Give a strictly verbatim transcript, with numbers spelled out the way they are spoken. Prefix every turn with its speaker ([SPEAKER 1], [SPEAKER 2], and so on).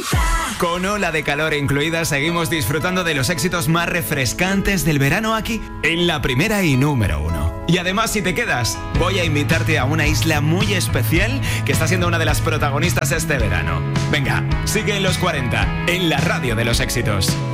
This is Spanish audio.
[SPEAKER 1] Con ola de calor incluida, seguimos disfrutando de los éxitos más refrescantes del verano aquí, en la primera y número uno. Y además, si te quedas, voy a invitarte a una isla muy especial que está siendo una de las protagonistas este verano. Venga, sigue en los cuarenta, en la radio de los éxitos.